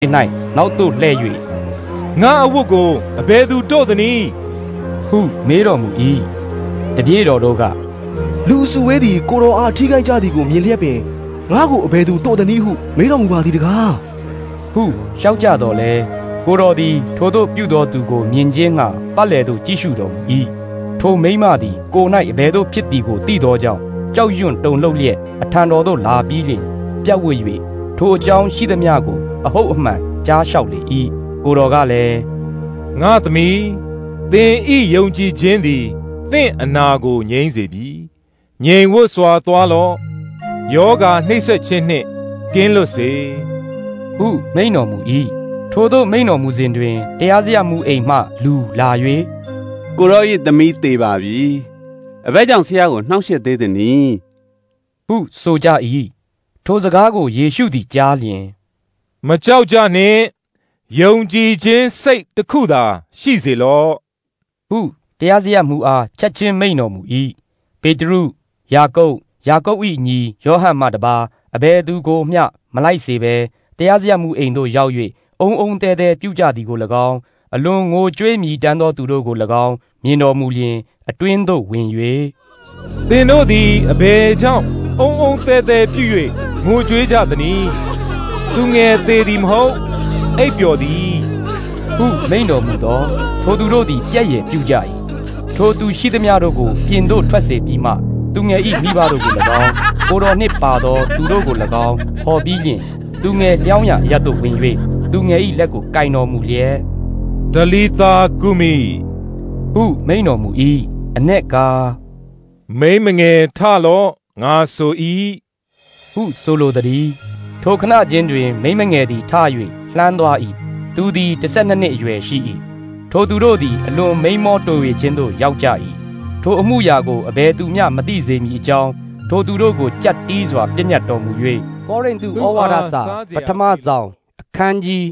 ၌နောက်သို့လှည့်၍ငါအဝတ်ကိုအဘယ်သူတို့သနည်းဟုမေးတော်မူ၏တပည့်တော်တို့ကလူစုဝဲသည်ကိုတော်အားထိခိုက်ကြသည်ကိုမြင်လျက်ပင်ငါ့ကိုအဘယ်သူတို့သနည်းဟုမေးတော်မူပါသည်တကားဟုလျှောက်ကြတော်လဲကိုတော်သည်ထိုသို့ပြုတော်သူကိုမြင်ခြင်းငှာပတ်လည်သို့ကြည့်ရှုတော်မူ၏ထိုမိန်းမသည်ကို၌အဘယ်သို့ဖြစ်သည်ကိုသိသောကြောင့်ကြောက်ရွံ့တုန်လှုပ်လျက်အထံတော်သို့လာပြီးလျှင်ပြတ်ဝတ်၍ထိုအကြောင်းရှိသမျှကိုအဟုတ်အမှန်ကြားလျှောက်လေ၏ကိုတော်ကလည်းငါသမီးသင်ဤယုံကြည်ခြင်းသည်သင်အနာကိုငြိမ်းစေပြီငြိမ်ဝတ်စွာသွားလော့ယောဂါနှိပ်စက်ခြင်းနှင့်ကင်းလွတ်စေဟုမိန့်တော်မူ၏ထိုသို့မိန့်တော်မူစဉ်တွင်တရားစရပ်မှူးအိမ်မှလူလာ၍ကိုရော၏သမီးသေပါပြီအဘယ်ကြောင့်ဆရာကိုနှောင့်ယှက်သေးသနည်းဟုဆိုကြ၏ထိုစကားကိုယေရှုသည်ကြားလျင်မကြောက်ကြနှင့်ယုံကြည်ခြင်းစိတ်တစ်ခုသာရှိစေလော့ဟုတရားစရပ်မှူးအားချက်ချင်းမိန့်တော်မူ၏ပေတရုယာကုပ်၏ညီယောဟန်မှတပါအဘယ်သူကိုမျှမလိုက်စေဘဲတရားစရပ်မှူးအိမ်သို့ရောက်၍အုံတဲပြုကြသည်ကို၎င်းအလွန်ငိုကြွေးမြည်တမ်းသောသူတို့ကို၎င်းမြင်တော်မူလျင်အတွင်းသို့ဝင်၍သင်တို့သည်အဘယ်ကြောင့်အုံတဲပြု၍ငိုကြွေးကြသနည်းသူငယ်သေးသည်မဟုတ်အိပ်ပျော်သည်ဟုမိန့်တော်မူသောထိုသူတို့သည်ပြည့်ရပြုကြ၏ထိုသူရှိသမျှတို့ကိုပြင်သို့ထွက်စေပြီးမှသူငယ်၏မိဘတို့ကို၎င်းကိုတော်နှင့်ပါသောသူတို့ကို၎င်းဟောပြီးလျင်သူငယ်လျောင်းရရသို့ဝင်၍သူငယ်၏လက်ကိုကိုင်တော်မူလျက်ဒလီသာကုမီဟုမိန့်တော်မူ၏အ내ကားမိန်းမငယ်ထလော့ငါဆို၏ဟုဆိုလိုသည်ထိုခဏချင်းတွင်မိန်းမငယ်သည်ထ၍လှမ်းသွား၏သူသည်12နှစ်အရွယ်ရှိ၏ထိုသူတို့သည်အလွန်မိန်းမောတို၍ခြင်းသို့ရောက်ကြ၏ထိုအမှုရာကိုအဘယ်သူမျှမသိစေမည်အကြောင်းထိုသူတို့ကိုကြက်တီးစွာပြညတ်တော်မူ၍ကောရိန္သုဩဝါဒစာပထမဆောင်အခန်းကြီး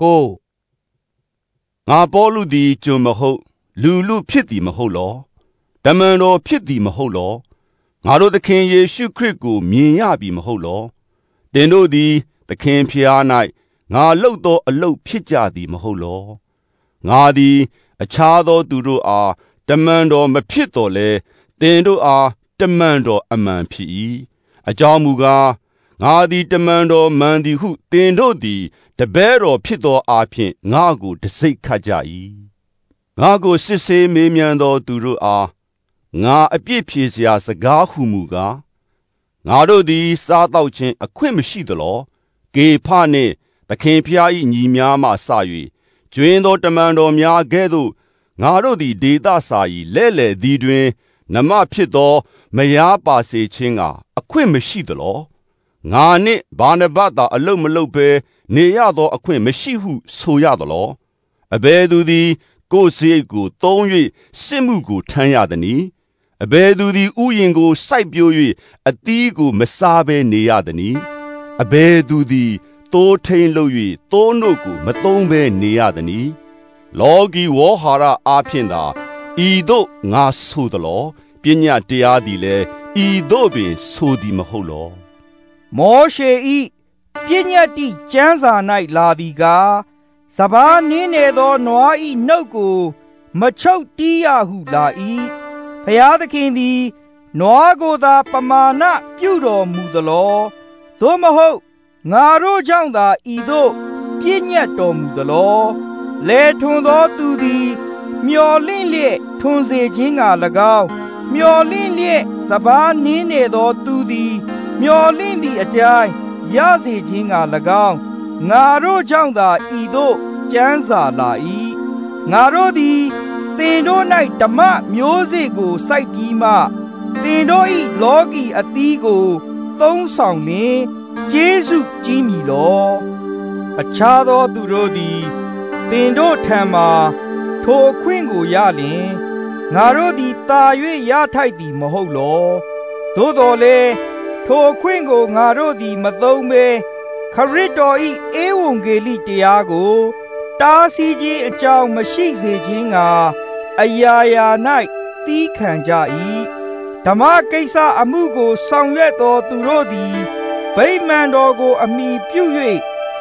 9 ငါပေါလုသည်ကျွန်မဟုတ်လူဖြစ်သည်မဟုတ်လောတမန်တော်ဖြစ်သည်မဟုတ်လောငါတို့သခင်ယေရှုခရစ်ကိုမြင်ရပြီမဟုတ်လောတင်တို့သည်သခင်ဖျား၌ငါလှုပ်သောအလုပ်ဖြစ်ကြသည်မဟုတ်လောငါသည်အခြားသောသူတို့အားတမန်တော်မဖြစ်တော်လဲတင်တို့အားတမန်တော်အမှန်ဖြစ်၏အကြောင်းမူကားငါသည်တမန်တော်မှန်သည်ဟုတင်တို့သည်တပည့်တော်ဖြစ်သောအားဖြင့်ငါကိုတစိ့ခတ်ကြ၏ငါကိုစစ်ဆေးမေးမြန်းသောသူတို့အားငါအပြစ်ဖြေစရာစကားဟုမူကားငါတို့သည်စားတောက်ခြင်းအခွင့်မရှိသလောကေဖနှင့်သခင်ဖျား၏ညီများမှစ၍ကျွင်းသောတမန်တော်များကဲ့သို့ငါတို့သည်ဒေသစာ၏လဲ့လေသည်တွင်နမဖြစ်သောမယားပါစေခြင်းကအခွင့်မရှိသလောငါနှင့်ဘာနဘသာအလုတ်မလုတ်ဘဲနေရသောအခွင့်မရှိဟုဆိုရသလောအဘယ်သူသည်ကိုယ်စရိတ်ကိုသုံး၍စစ်မှုကိုထမ်းရသနည်းအဘယ်သူသည်ဥယျင်ကိုစိုက်ပျိုး၍အသီးကိုမစားဘဲနေရသနည်းအဘယ်သူသည်သိုးထိန်လုပ်၍သိုးနို့ကိုမသုံးဘဲနေရသနည်းလောကီဝေါဟာရအားဖြင့်သာဤသို့ငါဆိုသလောပညာတရားသည်လည်းဤသို့ပင်ဆိုသည်မဟုတ်လောမောရှေ၏ပညတ်တိကျမ်းစာ၌လာသည်ကားစပါးနင်းနေသောနွား၏နှုတ်ကိုမချုပ်တီးရဟုလာ၏ဖျားသခင်သည်နွားကိုသာပမာဏပြုတော်မူသလောသို့မဟုတ်ငါတို့ကြောင့်သာဤသို့ပြည့်ညတ်တော်မူသလောလဲထွန်သောသူသည်မျော်လင့်လျက်ထွန်စေခြင်းက၎င်းမျော်လင့်လျက်စပါးနင်းနေသောသူသည်မျော်လင့်သည့်အတိုင်းရစေခြင်းက၎င်းငါတို့ကြောင့်သာဤသို့ကျမ်းစာလာ၏ငါတို့သည်သင်တို့၌ဓမ္မမျိုးစေ့ကိုစိုက်ပြီးမှသင်တို့၏လောကီအသီးကိုသုံးဆောင်လျင်ကျေးဇူးကြီးမည်လောအခြားသောသူတို့သည်သင်တို့ထံမှထိုအခွင့်ကိုရလျင်ငါတို့သည်သာ၍ရထိုက်သည်မဟုတ်လောသို့တော်လည်းထိုအခွင့်ကိုငါတို့သည်မသုံးဘဲခရစ်တော်၏ဧဝံဂေလိတရားကိုတားဆီးခြင်းအကြောင်းမရှိစေခြင်းကအရာရာ၌သီးခံကြ၏ဓမ္မကိစ္စအမှုကိုဆောင်ရွက်သောသူတို့သည်ဗိမာန်တော်ကိုအမိပြု၍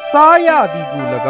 စားရသည်ကို၎